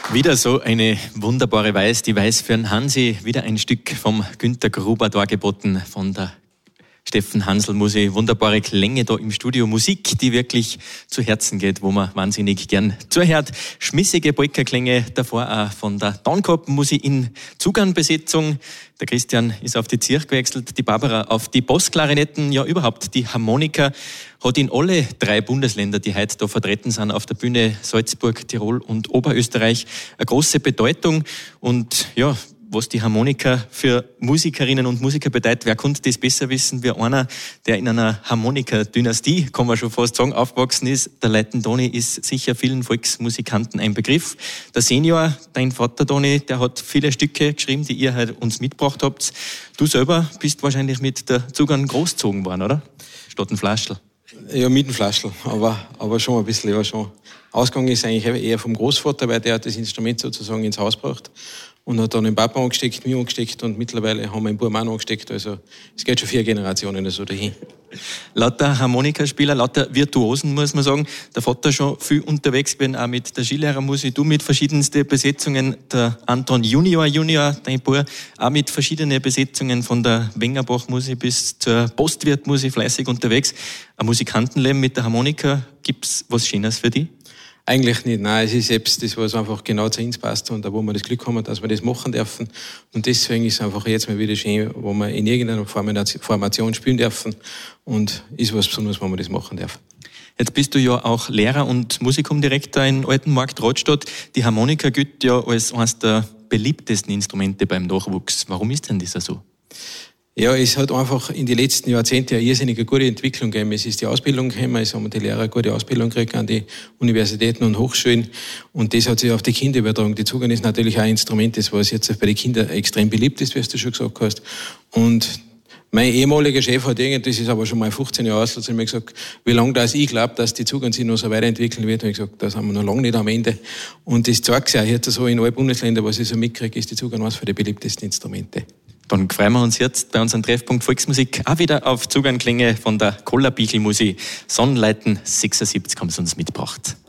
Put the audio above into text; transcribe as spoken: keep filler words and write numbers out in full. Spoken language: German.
Wieder so eine wunderbare Weiß, die Weiß für den Hansi. Wieder ein Stück vom Günter Gruber dargeboten von der Steffen Hansl. Musik, wunderbare Klänge da im Studio. Musik, die wirklich zu Herzen geht, wo man wahnsinnig gern zuhört. Schmissige Polka-Klänge, davor auch von der Downkoppen-Musik in Zugern-Besetzung. Der Christian ist auf die Zirch gewechselt, die Barbara auf die Bassklarinetten, ja überhaupt die Harmonika. Hat in alle drei Bundesländer, die heute da vertreten sind, auf der Bühne Salzburg, Tirol und Oberösterreich, eine große Bedeutung. Und ja, was die Harmonika für Musikerinnen und Musiker bedeutet, wer konnte das besser wissen wie einer, der in einer Harmonika-Dynastie, kann man schon fast sagen, aufgewachsen ist. Der Leiten Toni ist sicher vielen Volksmusikanten ein Begriff. Der Senior, dein Vater Toni, der hat viele Stücke geschrieben, die ihr heute uns mitgebracht habt. Du selber bist wahrscheinlich mit der Zugern großgezogen worden, oder? Statt ein Flaschl. Ja, mit dem Flaschl, aber, aber schon ein bisschen, ja schon. Ausgegangen ist eigentlich eher vom Großvater, weil der hat das Instrument sozusagen ins Haus gebracht und hat dann den Papa angesteckt, mich angesteckt und mittlerweile haben wir den Buben auch angesteckt. Also es geht schon vier Generationen so dahin. Lauter Harmonikaspieler, lauter Virtuosen, muss man sagen. Der Vater schon viel unterwegs gewesen, auch mit der Skilehrermusik, du mit verschiedensten Besetzungen, der Anton Junior Junior, dein Bub, auch mit verschiedenen Besetzungen von der Wengerbach-Musik bis zur Postwirt-Musik fleißig unterwegs. Ein Musikantenleben mit der Harmonika, gibt's was Schönes für dich? Eigentlich nicht, nein, es ist selbst das, was einfach genau zu uns passt und da, wo wir das Glück haben, dass wir das machen dürfen. Und deswegen ist es einfach jetzt mal wieder schön, wo wir in irgendeiner Formation spielen dürfen und ist was Besonderes, wo wir das machen dürfen. Jetzt bist du ja auch Lehrer und Musikumdirektor in Altenmarkt Radstadt. Die Harmonika gilt ja als eines der beliebtesten Instrumente beim Nachwuchs. Warum ist denn das so? Ja, es hat einfach in den letzten Jahrzehnten eine irrsinnige gute Entwicklung gegeben. Es ist die Ausbildung gekommen, es haben die Lehrer eine gute Ausbildung gekriegt an die Universitäten und Hochschulen. Und das hat sich auf die Kinder übertragen. Die Zugern ist natürlich auch ein Instrument, das was jetzt bei den Kindern extrem beliebt ist, wie du schon gesagt hast. Und mein ehemaliger Chef hat irgend, das ist aber schon mal fünfzehn Jahre alt, hat mir gesagt, wie lange das ich glaube, dass die Zugern sich noch so weiterentwickeln wird. Und ich gesagt, da sind wir noch lange nicht am Ende. Und das zeigt sich auch jetzt so in allen Bundesländern, was ich so mitkriege, ist die Zugern eines der beliebtesten Instrumente. Dann freuen wir uns jetzt bei unserem Treffpunkt Volksmusik auch wieder auf Zugernklänge von der Koller-Bichl-Musik. Sonnenleiten sechsundsiebzig haben sie uns mitgebracht.